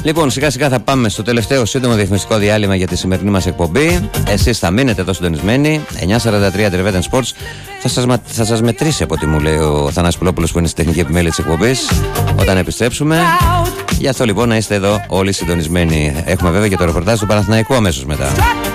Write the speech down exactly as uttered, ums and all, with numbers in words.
Λοιπόν, σιγά σιγά θα πάμε στο τελευταίο σύντομο διαφημιστικό διάλειμμα για τη σημερινή μας εκπομπή. Εσείς θα μείνετε εδώ συντονισμένοι. εννιά σαράντα τρία Trevetan Sports θα σας, θα σας μετρήσει από ό,τι μου λέει ο Θανάσης Πουλόπουλος, που είναι στη τεχνική επιμέλεια της εκπομπής, όταν επιστρέψουμε. Γι' αυτό λοιπόν να είστε εδώ όλοι συντονισμένοι. Έχουμε βέβαια και το ρεπορτάζ του Παναθηναϊκού αμέσως μετά.